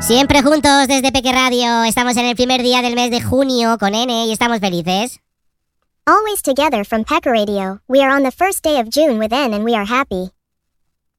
Siempre juntos desde Peque Radio. Estamos en el primer día del mes de junio con N y estamos felices. Always together from Peque Radio. We are on the first day of June with N and we are happy.